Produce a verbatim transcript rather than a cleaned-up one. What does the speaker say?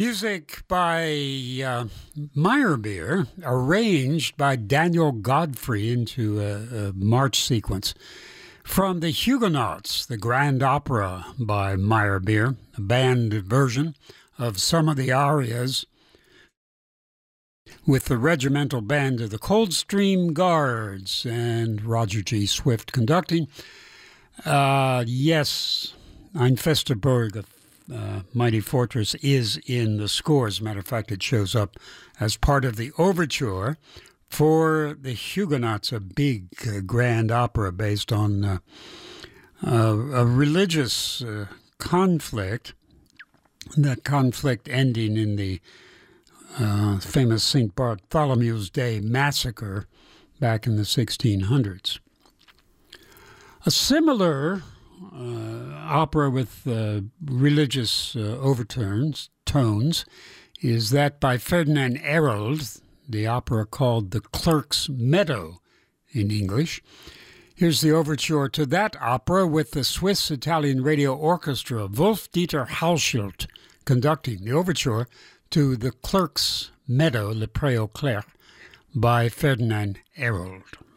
Music by uh, Meyerbeer, arranged by Daniel Godfrey into a, a march sequence. From The Huguenots, the Grand Opera by Meyerbeer, a band version of some of the arias with the regimental band of the Coldstream Guards and Roger G. Swift conducting. Uh, yes, Ein fester Burg, a uh, Mighty Fortress, is in the score. As a matter of fact, it shows up as part of the overture for The Huguenots, a big uh, grand opera based on uh, uh, a religious uh, conflict, that conflict ending in the uh, famous Saint Bartholomew's Day massacre back in the sixteen hundreds. A similar uh, opera with uh, religious uh, overtones, tones, is that by Ferdinand Hérold, the opera called The Clerk's Meadow in English. Here's the overture to that opera with the Swiss-Italian Radio Orchestra, Wolf-Dieter Halschild, conducting the overture to The Clerk's Meadow, Le Pré au Clerc, by Ferdinand Hérold.